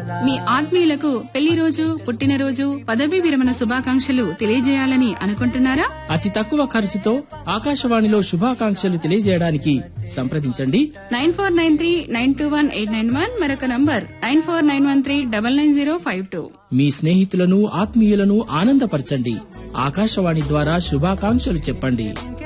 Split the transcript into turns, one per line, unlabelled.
మీ ఆత్మీయులకు పెళ్లి రోజు, పుట్టినరోజు, పదవీ విరమణ శుభాకాంక్షలు తెలియజేయాలని అనుకుంటున్నారా?
అతి తక్కువ ఖర్చుతో ఆకాశవాణిలో శుభాకాంక్షలు తెలియజేయడానికి సంప్రదించండి
9493921891, మరొక నంబర్ 9491399052.
మీ స్నేహితులను, ఆత్మీయులను ఆనందపరచండి. ఆకాశవాణి ద్వారా శుభాకాంక్షలు చెప్పండి.